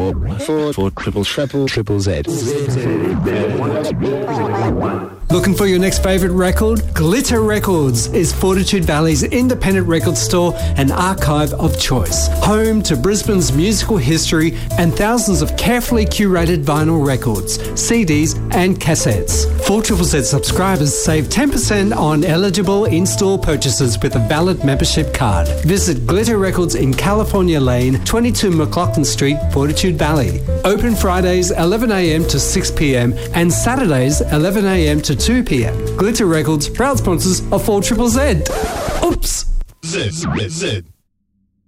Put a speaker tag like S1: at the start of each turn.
S1: Triple Z.
S2: Looking for your next favourite record? Glitter Records is Fortitude Valley's independent record store and archive of choice. Home to Brisbane's musical history and thousands of carefully curated vinyl records, CDs and cassettes. 4ZZZ subscribers save 10% on eligible in-store purchases with a valid membership card. Visit Glitter Records in California Lane, 22 McLaughlin Street, Fortitude Valley. Open Fridays 11am to 6pm and Saturdays 11am to 2pm. Glitter Records, proud sponsors of 4ZZZ. Oops!
S3: Z.